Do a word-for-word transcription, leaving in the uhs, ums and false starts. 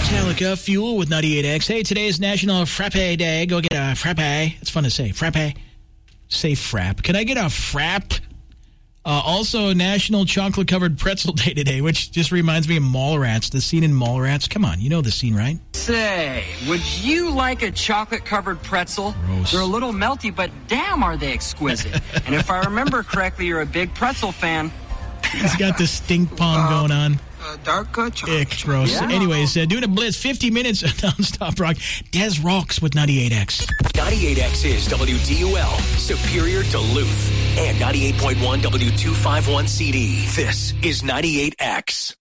Metallica, Fuel with ninety-eight X. Hey, today is National Frappe Day. Go get a frappe. It's fun to say. Frappe. Say frap. Can I get a frap? Uh, also, National Chocolate-Covered Pretzel Day today, which just reminds me of Mallrats. The scene in Mallrats. Come on, you know the scene, right? Say, would you like a chocolate-covered pretzel? Gross. They're a little melty, but damn are they exquisite. And if I remember correctly, you're a big pretzel fan. He's got the stink pong going on. Uh, dark uh, chocolate. Ick, gross. Yeah. Anyways, uh, doing a blitz, fifty minutes of nonstop rock. Des rocks with ninety-eight X. ninety-eight X is W D U L, Superior Duluth, and ninety-eight point one W two fifty-one C D. This is ninety-eight X.